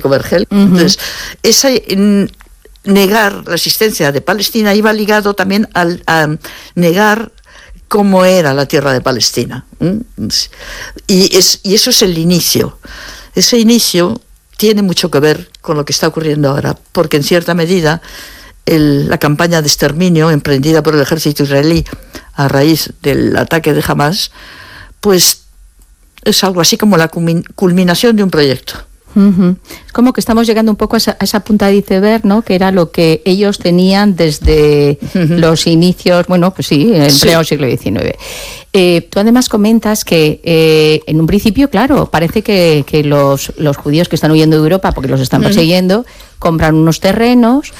Federico Vergel. Entonces, negar la existencia de Palestina iba ligado también a negar cómo era la tierra de Palestina. Y eso es el inicio. Ese inicio tiene mucho que ver con lo que está ocurriendo ahora, porque en cierta medida la campaña de exterminio emprendida por el ejército israelí a raíz del ataque de Hamas, pues es algo así como la culminación de un proyecto. Es como que estamos llegando un poco a esa punta de iceberg, ¿no? Que era lo que ellos tenían desde los inicios, bueno, pues sí, en pleno siglo XIX. Tú además comentas que en un principio, claro, parece que los judíos que están huyendo de Europa porque los están persiguiendo compran unos terrenos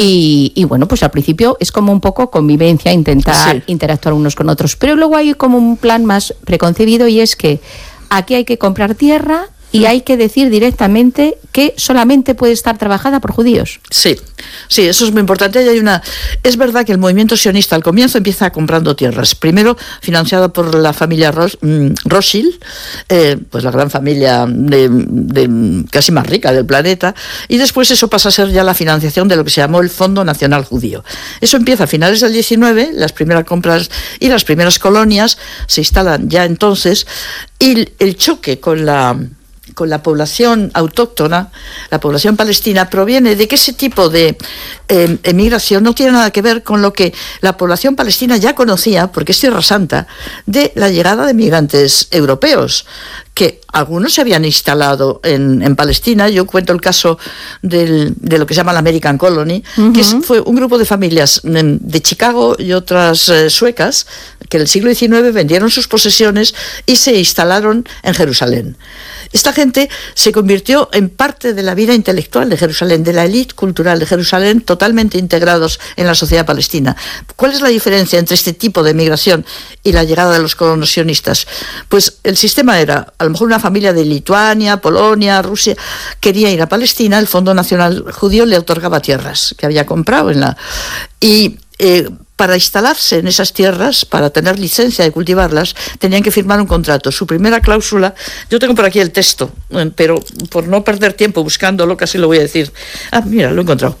y bueno, pues al principio es como un poco convivencia, intentar interactuar unos con otros. Pero luego hay como un plan más preconcebido y es que aquí hay que comprar tierra y hay que decir directamente que solamente puede estar trabajada por judíos. Sí, eso es muy importante. Es verdad que el movimiento sionista al comienzo empieza comprando tierras. Primero financiado por la familia Rothschild, pues la gran familia de casi más rica del planeta, y después eso pasa a ser ya la financiación de lo que se llamó el Fondo Nacional Judío. Eso empieza a finales del 19, las primeras compras y las primeras colonias se instalan ya entonces, y el choque con la población autóctona, la población palestina, proviene de que ese tipo de emigración no tiene nada que ver con lo que la población palestina ya conocía, porque es Tierra Santa, de la llegada de migrantes europeos, que algunos se habían instalado en Palestina. Yo cuento el caso de lo que se llama la American Colony, que fue un grupo de familias de Chicago y otras suecas, que en el siglo XIX vendieron sus posesiones y se instalaron en Jerusalén. Esta gente se convirtió en parte de la vida intelectual de Jerusalén, de la élite cultural de Jerusalén, totalmente integrados en la sociedad palestina. ¿Cuál es la diferencia entre este tipo de migración y la llegada de los colonos sionistas? Pues el sistema era, a lo mejor una familia de Lituania, Polonia, Rusia, quería ir a Palestina, el Fondo Nacional Judío le otorgaba tierras que había comprado para instalarse en esas tierras, para tener licencia de cultivarlas, tenían que firmar un contrato. Su primera cláusula, yo tengo por aquí el texto, pero por no perder tiempo buscándolo, casi lo voy a decir. Mira, lo he encontrado.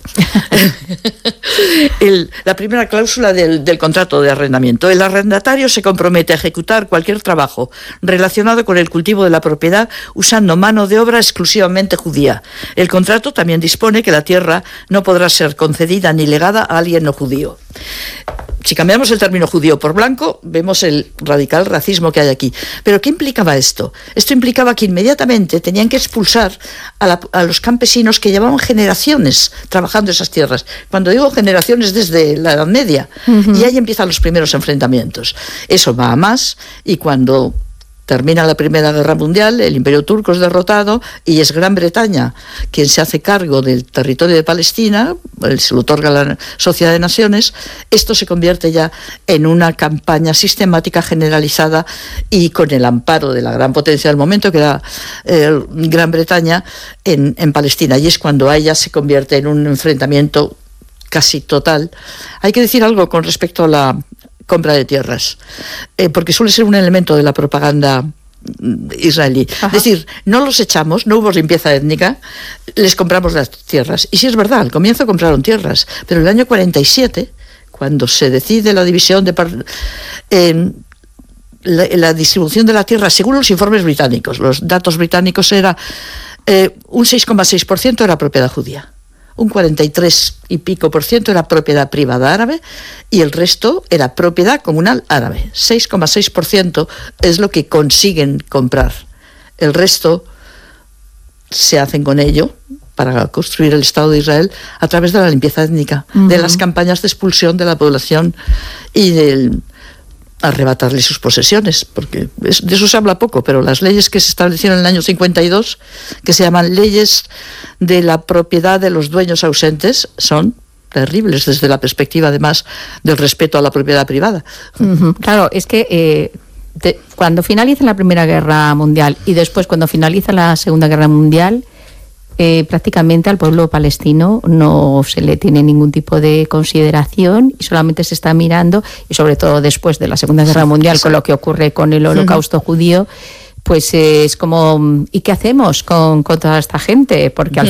La primera cláusula del contrato de arrendamiento. El arrendatario se compromete a ejecutar cualquier trabajo relacionado con el cultivo de la propiedad usando mano de obra exclusivamente judía. El contrato también dispone que la tierra no podrá ser concedida ni legada a alguien no judío. Si cambiamos el término judío por blanco, vemos el radical racismo que hay aquí. ¿Pero qué implicaba esto? Esto implicaba que inmediatamente tenían que expulsar a los campesinos que llevaban generaciones trabajando esas tierras. Cuando digo generaciones, desde la Edad Media. Y ahí empiezan los primeros enfrentamientos. Eso va a más, y cuando termina la Primera Guerra Mundial, el Imperio Turco es derrotado y es Gran Bretaña quien se hace cargo del territorio de Palestina, se lo otorga la Sociedad de Naciones. Esto se convierte ya en una campaña sistemática generalizada y con el amparo de la gran potencia del momento, que era Gran Bretaña, en Palestina. Y es cuando a ella se convierte en un enfrentamiento casi total. Hay que decir algo con respecto a la compra de tierras, porque suele ser un elemento de la propaganda israelí. Es decir, no los echamos, no hubo limpieza étnica, les compramos las tierras. Y sí, es verdad, al comienzo compraron tierras, pero en el año 47, cuando se decide la división la distribución de la tierra, según los informes británicos, los datos británicos, era un 6,6% era propiedad judía. Un 43 y pico % era propiedad privada árabe y el resto era propiedad comunal árabe. 6,6% es lo que consiguen comprar. El resto se hacen con ello para construir el Estado de Israel a través de la limpieza étnica, de las campañas de expulsión de la población y del arrebatarle sus posesiones, porque de eso se habla poco, pero las leyes que se establecieron en el año 52, que se llaman leyes de la propiedad de los dueños ausentes, son terribles desde la perspectiva, además, del respeto a la propiedad privada. Claro, es que cuando finaliza la Primera Guerra Mundial y después cuando finaliza la Segunda Guerra Mundial, prácticamente al pueblo palestino no se le tiene ningún tipo de consideración y solamente se está mirando, y sobre todo después de la Segunda Guerra Mundial, con lo que ocurre con el holocausto judío, pues es como, ¿y qué hacemos con toda esta gente? Porque al